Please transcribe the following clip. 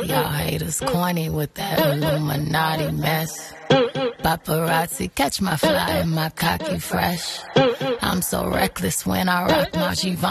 Y'all haters corny with that Illuminati mess. Paparazzi catch my fly and my cocky fresh. I'm so reckless when I rock my Givenchy.